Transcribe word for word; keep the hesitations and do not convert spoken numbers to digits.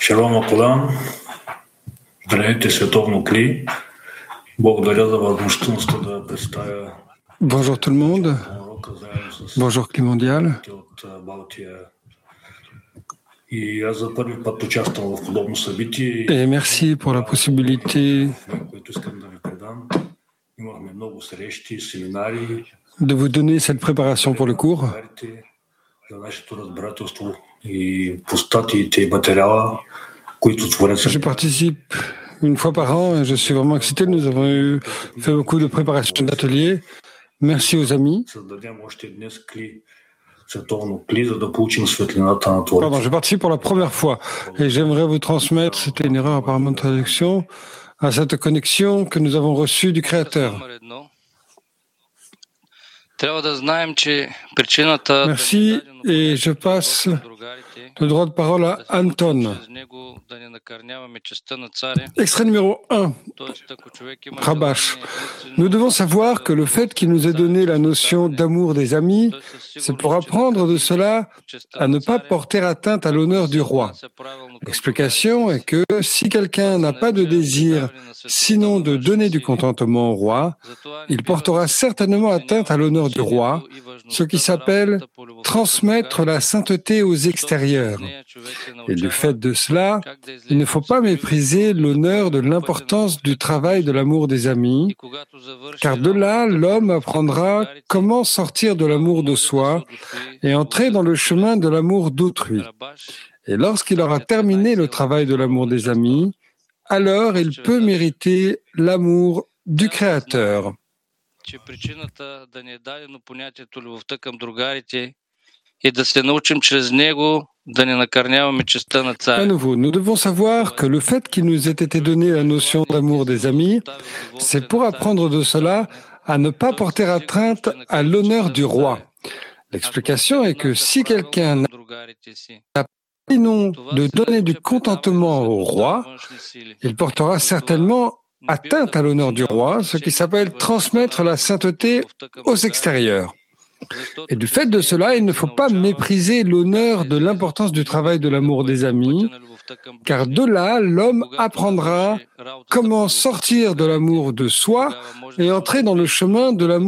Шалом Акулам, здравейте световно кли. Благодаря за възможността да представя Bonjour tout le monde, урока заедно с bonjour Cli Mondial. от Балтия. И аз за първи път участвам в подобно събитие. Et merci pour la possibilité Което искам да ви предам. Имахме много срещи, семинари. de vous donner cette préparation pour le cours. За нашето разбирателство и по статиите и материала, които творят. Je participe une fois par an et je suis vraiment excité. Nous avons eu, fait beaucoup de préparation d'ateliers. Merci aux amis. Създадем още днес кли, световно кли, за да получим светлината на Творец. Pardon, je participe pour la première fois et j'aimerais vous transmettre, c'était une erreur apparemment de traduction, à cette connexion que nous avons reçue du Créateur. Merci et je passe le droit de parole à Anton. Extrait numéro un, Rabash. Nous devons savoir que le fait qu'il nous ait donné la notion d'amour des amis, c'est pour apprendre de cela à ne pas porter atteinte à l'honneur du roi. L'explication est que si quelqu'un n'a pas de désir, sinon de donner du contentement au roi, il portera certainement atteinte à l'honneur du roi, ce qui s'appelle transmettre la sainteté aux extérieurs. Et du fait de cela, il ne faut pas mépriser l'honneur de l'importance du travail de l'amour des amis, car de là, l'homme apprendra comment sortir de l'amour de soi et entrer dans le chemin de l'amour d'autrui. Et lorsqu'il aura terminé le travail de l'amour des amis, alors il peut mériter l'amour du Créateur. À nouveau, nous devons savoir que le fait qu'il nous ait été donné la notion d'amour des amis, c'est pour apprendre de cela à ne pas porter atteinte à l'honneur du roi. L'explication est que si quelqu'un n'a pas sinon de donner du contentement au roi, il portera certainement atteinte à l'honneur du roi, ce qui s'appelle transmettre la sainteté aux extérieurs. Et du fait de cela, il ne faut pas mépriser l'honneur de l'importance du travail de l'amour des amis, car de là, l'homme apprendra comment sortir de l'amour de soi et entrer dans le chemin de l'amour